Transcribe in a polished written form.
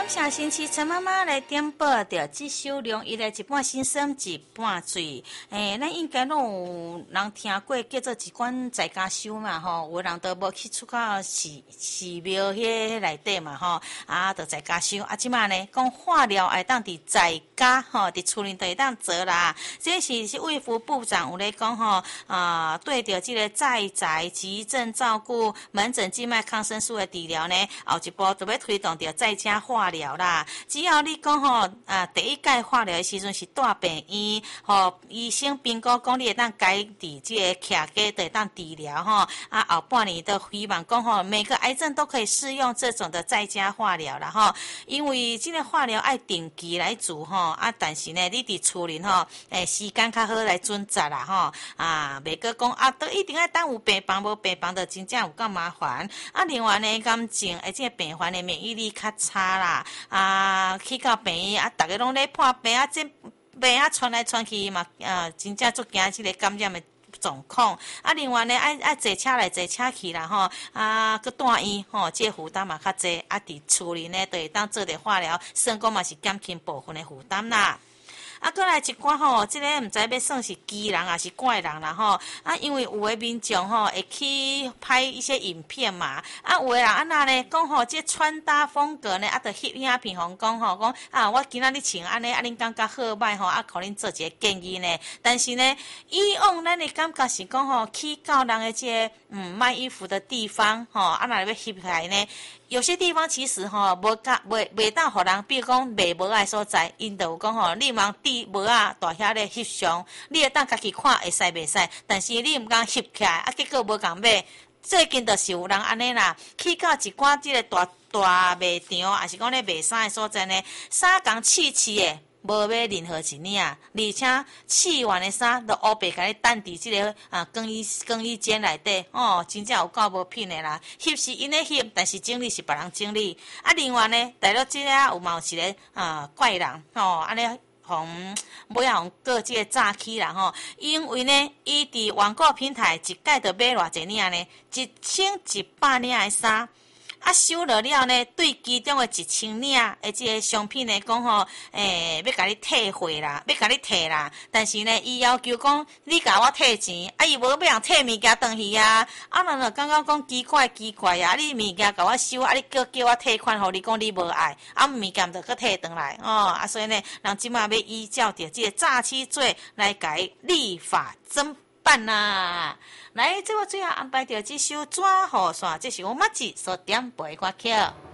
感谢新市陈妈妈来点播着这首容易来一半心酸一半水。咱应该拢有人听过叫做一罐在家修嘛吼，有人都无去出到寺庙迄内底嘛吼，就在家修。即马呢讲化疗会当伫在家吼，伫厝里都会当做啦。这是卫福部长有咧讲吼，对着这个在宅急症照顾、门诊静脉抗生素的治疗呢，后一步就要推动着在家化疗啦。只要你讲吼，第一届化疗的时阵是大病院，吼医生评估讲你会当改伫这个徛家就会当治疗吼，后半年都希望讲吼，每个癌症都可以适用这种的在家化疗啦吼。因为这个化疗爱定期来做吼，但是呢，你伫厝里吼，时间较好来准则啦吼，袂个讲都一定要等有病房，无病房就真正有够麻烦。另外呢，感情而且病患的免疫力较差啦，去到病院逐个拢咧破病这病传来传去嘛，真正足惊这个感染的状况。另外呢，爱坐车来坐车去啦吼，去住院吼，这负担嘛较济，伫厝里呢，就会当做着化疗，算讲嘛是减轻部分的负担啦。过来一寡吼，这个唔知要算是奇人还是怪人啦吼。因为有的民众吼会去拍一些影片嘛，有的人那呢讲吼，这穿搭风格呢，就翕影片互讲吼，讲我今仔日穿安尼，恁感觉好歹吼，互恁做一个建议呢。但是呢，以往咱的感觉是讲吼，去到人的这卖衣服的地方吼，若要翕起来呢。有些地方其实吼袂当互人，比如讲卖帽仔所在，因就有讲吼，你茫伫帽仔大遐咧翕相，你会当家己看会使袂使，但是你毋敢翕起来，结果无共买。最近就是有人安尼啦，去到一寡即个大卖场，还是讲咧卖衫的所在呢，衫共试的。无买任何一领，而且试完的衫都乌白甲你等伫即个更衣间内底，真正有够无品的啦。翕是因咧翕，但是整理是别人整理。另外呢，除了即个有嘛有一个怪人安尼尾互过即个诈欺啦吼，因为呢，伊伫网购平台一概就买偌济领呢，1100领的衫。收了了呢，对其中的1000领的这个商品呢，讲吼，要甲你退货啦，要甲你退啦。但是呢，伊要求讲，你甲我退钱，伊无要人退物件转去啊。人就感觉讲奇怪啊，你物件甲我收，你叫我退款，互你讲你无爱，物件就去退转来所以呢，人即马要依照着这个诈欺罪来改立法侦办啦。来，这我最后安排着这首《纸雨伞》，这是我妈子所点播的歌曲。